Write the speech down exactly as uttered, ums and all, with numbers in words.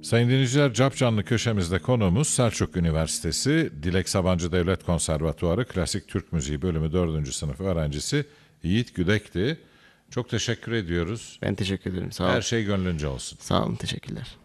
Sayın dinleyiciler, Cap Canlı köşemizde konuğumuz Selçuk Üniversitesi Dilek Sabancı Devlet Konservatuarı Klasik Türk Müziği Bölümü dördüncü sınıf öğrencisi Yiğit Güdek'ti. Çok teşekkür ediyoruz. Ben teşekkür ederim. Sağ olun. Her şey gönlünce olsun. Sağ olun. Teşekkürler.